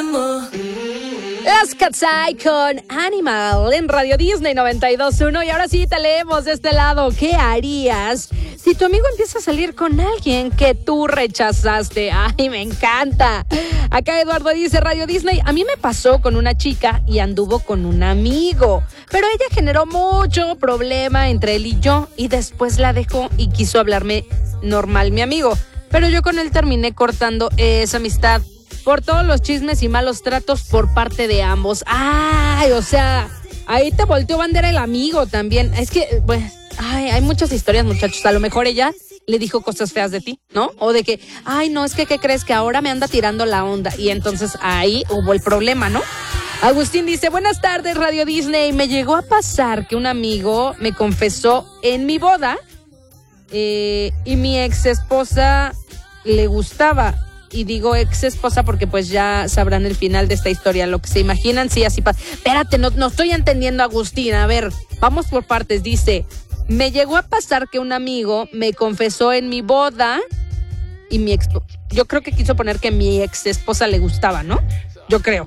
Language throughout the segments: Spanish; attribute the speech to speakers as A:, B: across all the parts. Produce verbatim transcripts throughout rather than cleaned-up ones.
A: Las Katsai con Animal en Radio Disney noventa y dos punto uno. Y ahora sí te leemos de este lado. ¿Qué harías si tu amigo empieza a salir con alguien que tú rechazaste? Ay, me encanta. Acá Eduardo dice, Radio Disney, a mí me pasó con una chica y anduvo con un amigo, pero ella generó mucho problema entre él y yo, y después la dejó y quiso hablarme normal mi amigo, pero yo con él terminé cortando esa amistad por todos los chismes y malos tratos por parte de ambos. Ay, o sea, ahí te volteó bandera el amigo también. Es que, pues, ay, hay muchas historias, muchachos. A lo mejor ella le dijo cosas feas de ti, ¿no? O de que, ay, no, es que, ¿qué crees? Que ahora me anda tirando la onda. Y entonces ahí hubo el problema, ¿no? Agustín dice, buenas tardes, Radio Disney. Me llegó a pasar que un amigo me confesó en mi boda eh, y mi ex esposa le gustaba. Y digo ex esposa porque pues ya sabrán el final de esta historia, lo que se imaginan, sí, así pasa. Espérate, no, no estoy entendiendo, Agustín. A ver, vamos por partes. Dice, me llegó a pasar que un amigo me confesó en mi boda y mi ex... Yo creo que quiso poner que mi ex esposa le gustaba, ¿no? Yo creo.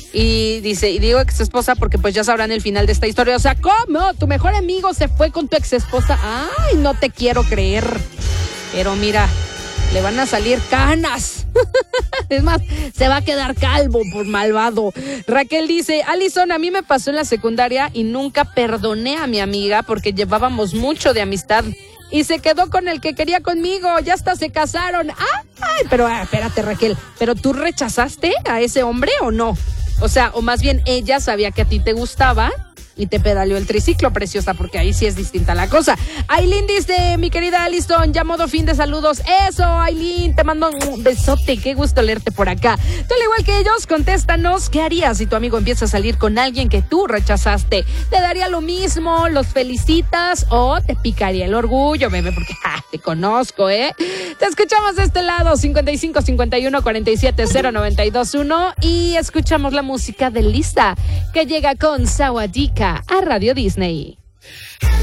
A: Y dice, y digo ex esposa porque pues ya sabrán el final de esta historia. O sea, ¿cómo? ¿Tu mejor amigo se fue con tu ex esposa? Ay, no te quiero creer. Pero mira, le van a salir canas. Es más, se va a quedar calvo por malvado. Raquel dice, Alison, a mí me pasó en la secundaria y nunca perdoné a mi amiga porque llevábamos mucho de amistad y se quedó con el que quería conmigo. Ya hasta se casaron. Ay, pero ah, espérate, Raquel, ¿pero tú rechazaste a ese hombre o no? O sea, o más bien ella sabía que a ti te gustaba y te pedaleó el triciclo, preciosa, porque ahí sí es distinta la cosa. Aileen dice, mi querida Alison, ya modo fin de saludos. Eso, Aileen, te mando un besote, qué gusto leerte por acá. Tú, al igual que ellos, contéstanos, ¿qué harías si tu amigo empieza a salir con alguien que tú rechazaste? ¿Te daría lo mismo, los felicitas o te picaría el orgullo, bebé? Porque ja, te conozco, ¿eh? Te escuchamos de este lado, cincuenta y cinco, cincuenta y uno, cuarenta y siete, cero noventa y dos uno, y escuchamos la música de Lisa, que llega con Sawadika a Radio Disney.